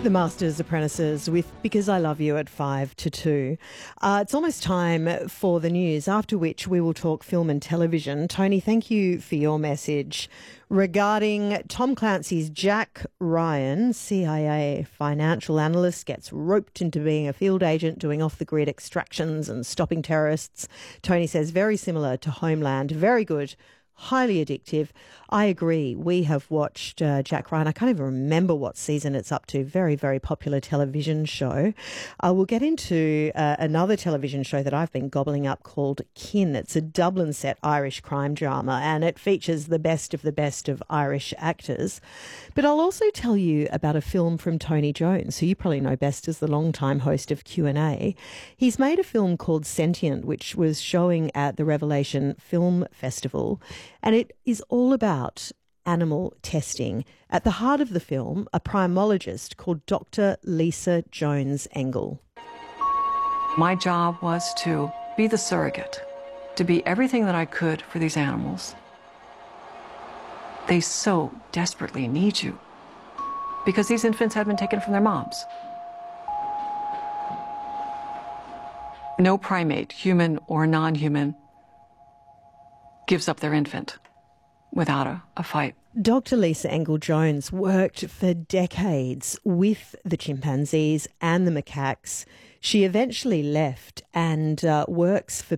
The Master's Apprentices with Because I Love You at 5 to 2. It's almost time for the news, after which we will talk film and television. Tony, thank you for your message regarding Tom Clancy's Jack Ryan, CIA financial analyst, gets roped into being a field agent doing off-the-grid extractions and stopping terrorists. Tony says very similar to Homeland, very good. Highly addictive. I agree. We have watched Jack Ryan. I can't even remember what season it's up to. Very, very popular television show. We'll get into another television show that I've been gobbling up called Kin. It's a Dublin set Irish crime drama, and it features the best of Irish actors. But I'll also tell you about a film from Tony Jones, who you probably know best as the long-time host of Q&A. He's made a film called Sentient, which was showing at the Revelation Film Festival. And it is all about animal testing. At the heart of the film, a primologist called Dr. Lisa Jones Engel. My job was to be the surrogate, to be everything that I could for these animals. They so desperately need you because these infants had been taken from their moms. No primate, human or non-human, gives up their infant without a fight. Dr. Lisa Engel Jones worked for decades with the chimpanzees and the macaques. She eventually left and works for